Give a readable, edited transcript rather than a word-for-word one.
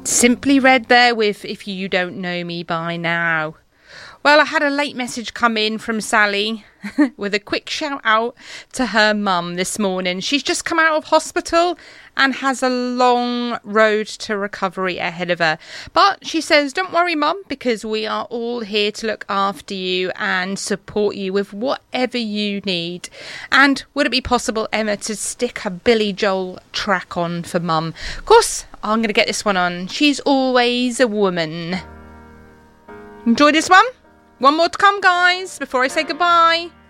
Simply Red there with If You Don't Know Me By Now. Well, I had a late message come in from Sally with a quick shout out to her mum this morning. She's just come out of hospital and has a long road to recovery ahead of her. But she says, don't worry, Mum, because we are all here to look after you and support you with whatever you need. And would it be possible, Emma, to stick a Billy Joel track on for Mum? Of course, I'm going to get this one on. She's Always a Woman. Enjoy this one. One more to come, guys, before I say goodbye.